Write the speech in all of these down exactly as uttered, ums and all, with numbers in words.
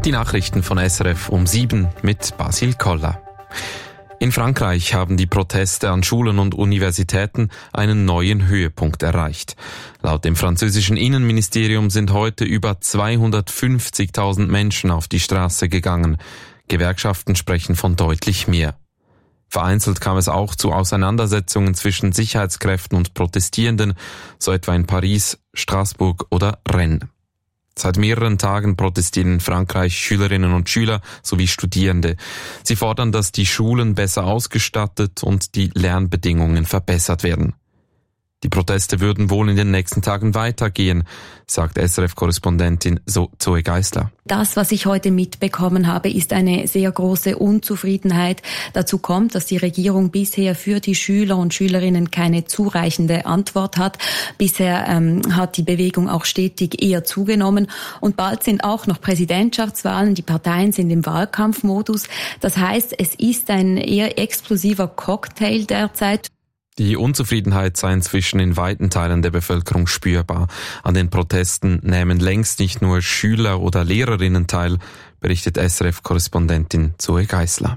Die Nachrichten von S R F um sieben mit Basil Koller. In Frankreich haben die Proteste an Schulen und Universitäten einen neuen Höhepunkt erreicht. Laut dem französischen Innenministerium sind heute über zweihundertfünfzigtausend Menschen auf die Straße gegangen. Gewerkschaften sprechen von deutlich mehr. Vereinzelt kam es auch zu Auseinandersetzungen zwischen Sicherheitskräften und Protestierenden, so etwa in Paris, Straßburg oder Rennes. Seit mehreren Tagen protestieren in Frankreich Schülerinnen und Schüler sowie Studierende. Sie fordern, dass die Schulen besser ausgestattet und die Lernbedingungen verbessert werden. Die Proteste würden wohl in den nächsten Tagen weitergehen, sagt S R F-Korrespondentin Zoe Geisler. Das, was ich heute mitbekommen habe, ist eine sehr große Unzufriedenheit. Dazu kommt, dass die Regierung bisher für die Schüler und Schülerinnen keine zureichende Antwort hat. Bisher ähm, hat die Bewegung auch stetig eher zugenommen. Und bald sind auch noch Präsidentschaftswahlen. Die Parteien sind im Wahlkampfmodus. Das heißt, es ist ein eher explosiver Cocktail derzeit. Die Unzufriedenheit sei inzwischen in weiten Teilen der Bevölkerung spürbar. An den Protesten nehmen längst nicht nur Schüler oder Lehrerinnen teil, berichtet S R F-Korrespondentin Zoe Geisler.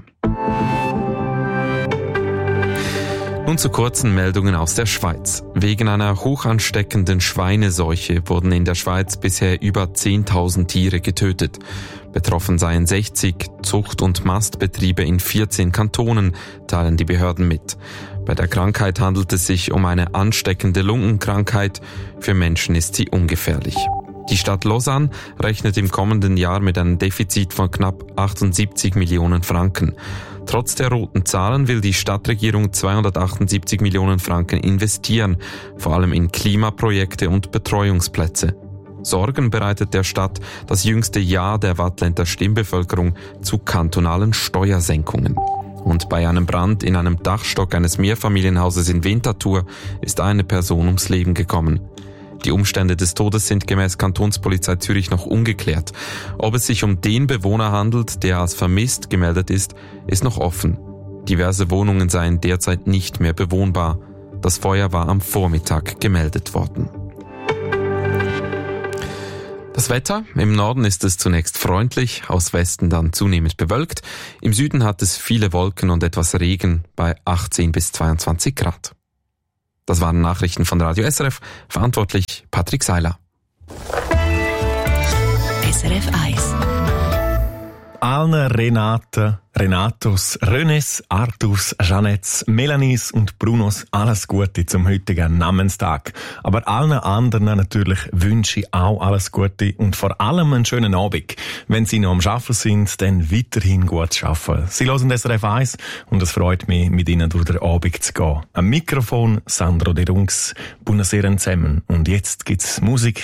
Nun zu kurzen Meldungen aus der Schweiz. Wegen einer hochansteckenden Schweineseuche wurden in der Schweiz bisher über zehntausend Tiere getötet. Betroffen seien sechzig Zucht- und Mastbetriebe in vierzehn Kantonen, teilen die Behörden mit. Bei der Krankheit handelt es sich um eine ansteckende Lungenkrankheit. Für Menschen ist sie ungefährlich. Die Stadt Lausanne rechnet im kommenden Jahr mit einem Defizit von knapp achtundsiebzig Millionen Franken. Trotz der roten Zahlen will die Stadtregierung zweihundertachtundsiebzig Millionen Franken investieren, vor allem in Klimaprojekte und Betreuungsplätze. Sorgen bereitet der Stadt das jüngste Ja der Waadtländer Stimmbevölkerung zu kantonalen Steuersenkungen. Und bei einem Brand in einem Dachstock eines Mehrfamilienhauses in Winterthur ist eine Person ums Leben gekommen. Die Umstände des Todes sind gemäß Kantonspolizei Zürich noch ungeklärt. Ob es sich um den Bewohner handelt, der als vermisst gemeldet ist, ist noch offen. Diverse Wohnungen seien derzeit nicht mehr bewohnbar. Das Feuer war am Vormittag gemeldet worden. Das Wetter: Im Norden ist es zunächst freundlich, aus Westen dann zunehmend bewölkt. Im Süden hat es viele Wolken und etwas Regen bei achtzehn bis zweiundzwanzig Grad. Das waren Nachrichten von Radio S R F, verantwortlich Patrick Seiler. S R F eins. Allen Renate, Renatos, Renes, Arthurs, Jeanettes, Melanies und Brunos alles Gute zum heutigen Namenstag. Aber allen anderen natürlich wünsche ich auch alles Gute und vor allem einen schönen Abend. Wenn Sie noch am Arbeiten sind, dann weiterhin gut arbeiten. Sie hören S R F eins und es freut mich, mit Ihnen durch den Abend zu gehen. Am Mikrofon Sandro De Rungs. Buonasera zusammen. Und jetzt gibt's Musik